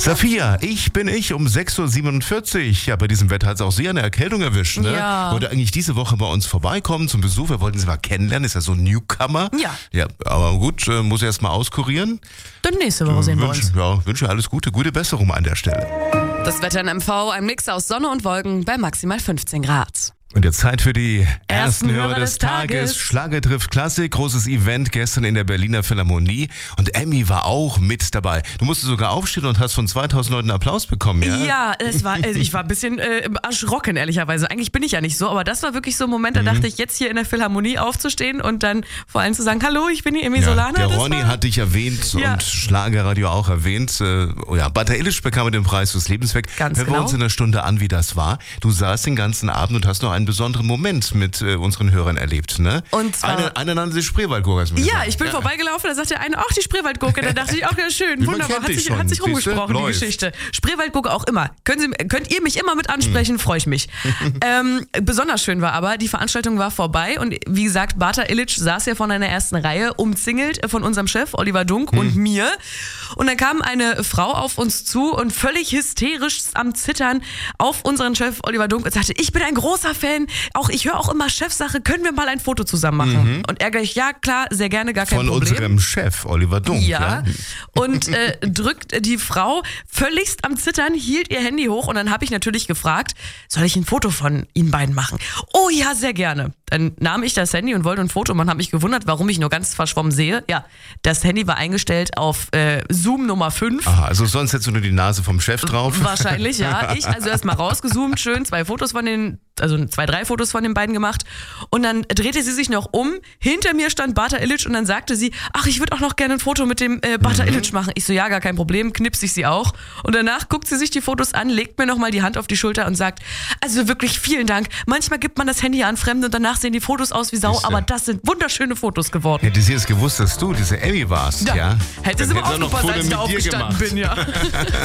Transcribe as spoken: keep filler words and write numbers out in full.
Safia, ich bin ich um sechs Uhr siebenundvierzig. Ja, bei diesem Wetter hat es auch Sie eine Erkältung erwischt, ne? Ja. Wollte eigentlich diese Woche bei uns vorbeikommen zum Besuch. Wir wollten Sie mal kennenlernen. Ist ja so ein Newcomer. Ja. Ja, aber gut, äh, muss erst mal auskurieren. Dann nächste Woche sehen wir Wünsch, uns. ja, wünsche alles Gute, gute Besserung an der Stelle. Das Wetter in M V, ein Mix aus Sonne und Wolken bei maximal fünfzehn Grad. Und jetzt Zeit für die ersten, Ersten Hörer Hörer des des Tages. Tages. Schlager trifft Klassik, großes Event gestern in der Berliner Philharmonie. Und Emmy war auch mit dabei. Du musstest sogar aufstehen und hast von zweitausend Leuten Applaus bekommen, ja? Ja, es war, also ich war ein bisschen äh, erschrocken, ehrlicherweise. Eigentlich bin ich ja nicht so, aber das war wirklich so ein Moment, da dachte ich, jetzt hier in der Philharmonie aufzustehen und dann vor allem zu sagen, hallo, ich bin die Emmy Ja, Solana. der das Ronny war- hat dich erwähnt Ja. und Schlagerradio auch erwähnt. Äh, oh ja, Bata Illich bekam den Preis fürs Lebenswerk. Ganz Hören wir genau. uns in einer Stunde an, wie das war. Du saßt den ganzen Abend und hast noch einen besonderen Moment mit äh, unseren Hörern erlebt, ne? Und zwar- Eine, einer nannte sich Spreewaldgurke. hast du mir Ja, gesagt. ich bin vorbeigelaufen, da sagte der eine, ach, die Spreewaldgurke. Da dachte ich, auch ja schön, Wie man wunderbar, kennt hat dich sich, schon, hat sich siehste? rumgesprochen, die Läuft. Geschichte. Spreewaldgurke auch immer. Können Sie, könnt ihr mich immer mit ansprechen, freue ich mich. ähm, besonders schön war aber, die Veranstaltung war vorbei und wie gesagt, Bata Illich saß ja von einer ersten Reihe, umzingelt von unserem Chef Oliver Dunk und mir. Und dann kam eine Frau auf uns zu und völlig hysterisch am Zittern auf unseren Chef Oliver Dunk und sagte, ich bin ein großer Fan, auch ich höre auch immer Chefsache, können wir mal ein Foto zusammen machen? Und er gleich, ja klar, sehr gerne, gar kein Von Problem. unserem Chef, Oliver Dunk. Ja, und äh, drückt die Frau völligst am Zittern, hielt ihr Handy hoch und dann habe ich natürlich gefragt, soll ich ein Foto von Ihnen beiden machen? Oh ja, sehr gerne. Dann nahm ich das Handy und wollte ein Foto. Man hat mich gewundert, warum ich nur ganz verschwommen sehe. Ja, das Handy war eingestellt auf äh, Zoom Nummer fünf. Aha, also sonst hättest du nur die Nase vom Chef drauf. Wahrscheinlich, ja. Ich also erstmal rausgezoomt, schön zwei Fotos von den, also zwei, drei Fotos von den beiden gemacht. Und dann drehte sie sich noch um. Hinter mir stand Bata Illich und dann sagte sie, ach, ich würde auch noch gerne ein Foto mit dem äh, Bata Illich machen. Ich so, ja, gar kein Problem, knipse ich sie auch. Und danach guckt sie sich die Fotos an, legt mir nochmal die Hand auf die Schulter und sagt, also wirklich vielen Dank. Manchmal gibt man das Handy an Fremde und danach sehen die Fotos aus wie Sau, Siehste. aber das sind wunderschöne Fotos geworden. Hätte sie jetzt gewusst, dass du diese Emmy warst, ja? Hätte Dann sie mal hätte er noch aufgepasst, Foto als ich da mit dir aufgestanden gemacht. bin, ja.